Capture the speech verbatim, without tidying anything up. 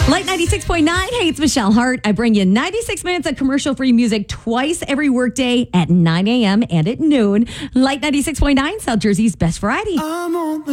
Light ninety-six point nine. Hey, it's Michelle Hart. I bring you ninety-six minutes of commercial-free music twice every workday at nine a.m. and at noon. Light ninety-six point nine, South Jersey's best variety. I'm only